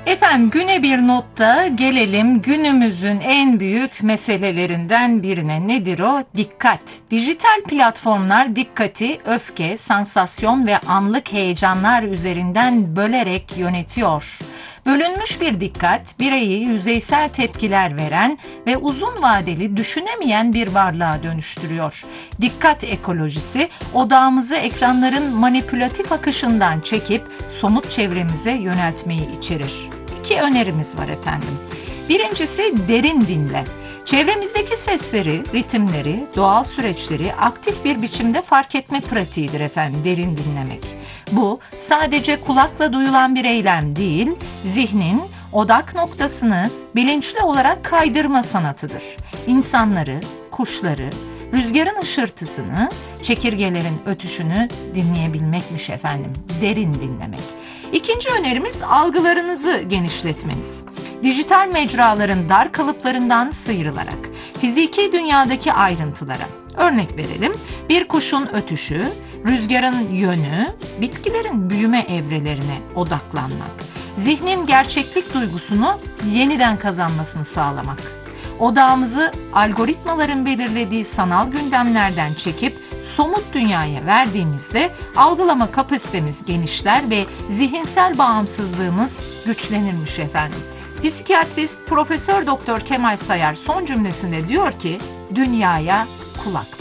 Efendim güne bir notta gelelim günümüzün en büyük meselelerinden birine. Nedir o? Dikkat. Dijital platformlar dikkati, öfke, sansasyon ve anlık heyecanlar üzerinden bölerek yönetiyor. Bölünmüş bir dikkat, bireyi yüzeysel tepkiler veren ve uzun vadeli düşünemeyen bir varlığa dönüştürüyor. Dikkat ekolojisi, odağımızı ekranların manipülatif akışından çekip somut çevremize yöneltmeyi içerir. İki önerimiz var efendim. Birincisi derin dinle. Çevremizdeki sesleri, ritimleri, doğal süreçleri aktif bir biçimde fark etme pratiğidir efendim derin dinlemek. Bu sadece kulakla duyulan bir eylem değil, zihnin odak noktasını bilinçli olarak kaydırma sanatıdır. İnsanları, kuşları, rüzgarın hışırtısını, çekirgelerin ötüşünü dinleyebilmekmiş efendim, derin dinlemek. İkinci önerimiz algılarınızı genişletmeniz. Dijital mecraların dar kalıplarından sıyrılarak fiziki dünyadaki ayrıntılara, örnek verelim, bir kuşun ötüşü, rüzgarın yönü, bitkilerin büyüme evrelerine odaklanmak, zihnin gerçeklik duygusunu yeniden kazanmasını sağlamak, odağımızı algoritmaların belirlediği sanal gündemlerden çekip somut dünyaya verdiğimizde algılama kapasitemiz genişler ve zihinsel bağımsızlığımız güçlenirmiş efendim. Psikiyatrist Profesör Doktor Kemal Sayar son cümlesinde diyor ki, dünyaya kulak